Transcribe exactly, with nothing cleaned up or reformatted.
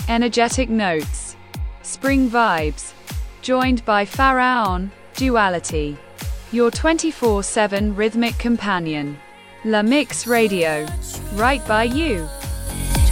energetic notes, spring vibes. Joined by Pharaon, Duality, your twenty-four seven rhythmic companion. La Mix Radio, right by you.